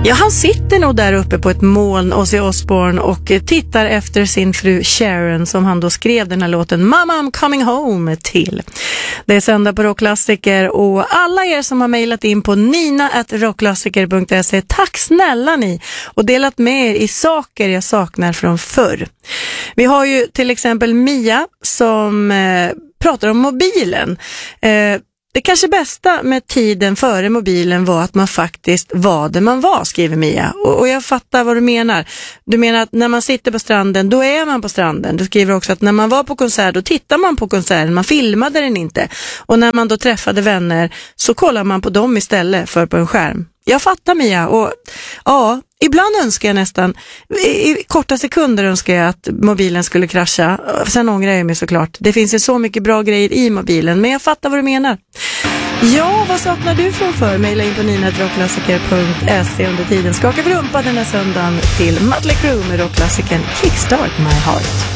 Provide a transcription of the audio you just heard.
Ja, han sitter nog där uppe på ett moln, Ozzy Osbourne, och tittar efter sin fru Sharon som han då skrev den här låten Mama I'm coming home till. Det är söndag på Rockklassiker och alla er som har mejlat in på nina@rockklassiker.se, tack snälla ni, och delat med er i saker jag saknar från förr. Vi har ju till exempel Mia som pratar om mobilen. Det kanske bästa med tiden före mobilen var att man faktiskt var där man var, skriver Mia. Och jag fattar vad du menar. Du menar att när man sitter på stranden, då är man på stranden. Du skriver också att när man var på konsert, då tittar man på konserten, man filmade den inte. Och när man då träffade vänner så kollar man på dem istället för på en skärm. Jag fattar, Mia, och ja, ibland önskar jag nästan, i korta sekunder önskar jag att mobilen skulle krascha. Sen ångrar jag mig såklart. Det finns ju så mycket bra grejer i mobilen, men jag fattar vad du menar. Ja, vad saknar du från för? Maila in på nina@rockklassiker.se. Under tiden skakar vi rumpa den här söndagen till Mötley Crüe med rockklassikern Kickstart My Heart.